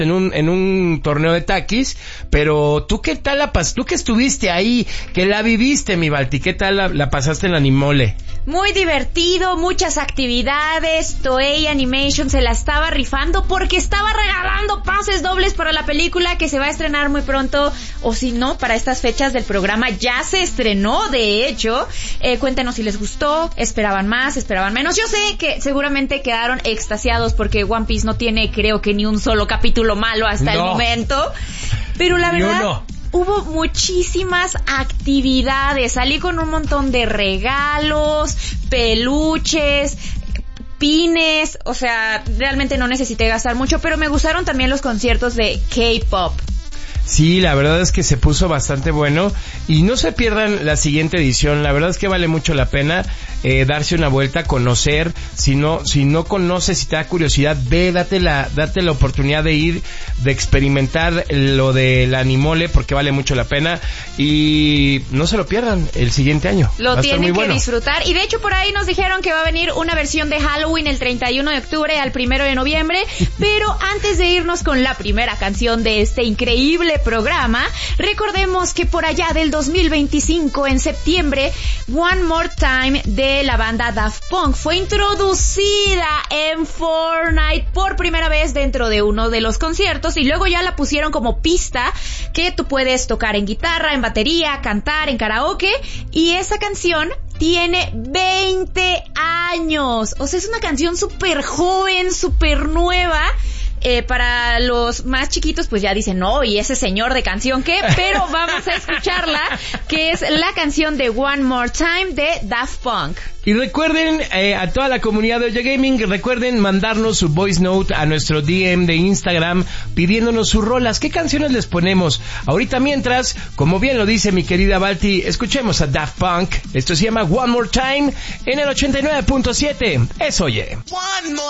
en un torneo de taquis, pero tú qué tal tú que estuviste ahí, que la viviste, mi Balti, ¿qué tal la pasaste en Animole? Muy divertido, muchas actividades. Toei Animation se la estaba rifando porque estaba regalando pases dobles para la película que se va a estrenar muy pronto, o si no, para estas fechas del programa ya se estrenó, de hecho. Cuéntenos si les gustó, esperaban más, esperaban menos. Yo sé que seguramente quedaron extasiados porque One Piece no tiene, creo que ni un solo capítulo malo hasta el momento, pero la verdad hubo muchísimas actividades. Salí con un montón de regalos, peluches, pines, o sea, realmente no necesité gastar mucho, pero me gustaron también los conciertos de K-pop. Sí, la verdad es que se puso bastante bueno y no se pierdan la siguiente edición. La verdad es que vale mucho la pena darse una vuelta, conocer. Si no conoces, si te da curiosidad, date la oportunidad de ir, de experimentar lo del Animole, porque vale mucho la pena y no se lo pierdan el siguiente año. Lo tienen que disfrutar y de hecho por ahí nos dijeron que va a venir una versión de Halloween el 31 de octubre al 1 de noviembre, pero antes de irnos con la primera canción de este increíble programa, recordemos que por allá del 2025, en septiembre, One More Time de la banda Daft Punk fue introducida en Fortnite por primera vez dentro de uno de los conciertos y luego ya la pusieron como pista que tú puedes tocar en guitarra, en batería, cantar, en karaoke, y esa canción tiene 20 años. O sea, es una canción súper joven, súper nueva. Para los más chiquitos pues ya dicen, no, ¿y ese señor de canción qué? Pero vamos a escucharla, que es la canción de One More Time de Daft Punk. Y recuerden, a toda la comunidad de Oye Gaming, recuerden mandarnos su voice note a nuestro DM de Instagram pidiéndonos sus rolas. ¿Qué canciones les ponemos? Ahorita mientras, como bien lo dice mi querida Balti, escuchemos a Daft Punk. Esto se llama One More Time en el 89.7. Es Oye. One more